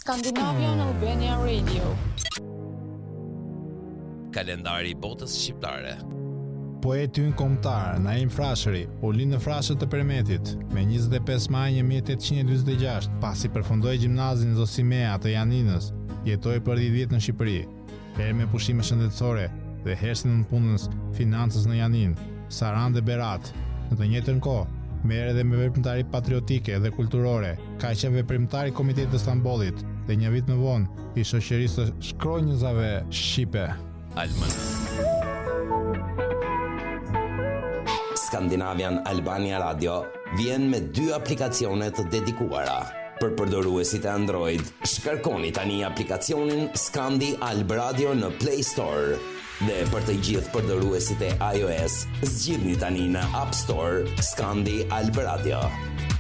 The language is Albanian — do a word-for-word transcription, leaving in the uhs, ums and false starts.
Scandinavian Albania Radio. Kalendari i botës shqiptare. Poeti ynë kombëtar Naim Frashëri u lind në Frashët të Permetit me njëzet e pesë maj një mijë e tetëqind e njëzet e gjashtë, pasi përfundoi gjimnazin Zosimea të Janinës, jetoi për dhjetë vjet në Shqipëri, herë me pushime shëndetësore dhe herë në punës financës në Janin, Sarandë dhe Berat. Në të njëjtën kohë merr edhe me veprimtari patriotike dhe kulturore, ka qenë veprimtar i Komitetit të Stambollit dhe një vit më vonë i shoqërisë së shkronjëzave shqipe. Alman. Scandinavian Albania Radio vjen me dy aplikacione të dedikuara. Për përdoruesit e Android, shkarkoni tani aplikacionin Scandi Alb Radio në Play Store. Dhe për të gjithë përdoruesit e iOS, zgjidhni tani në App Store Scandi Alb Radio.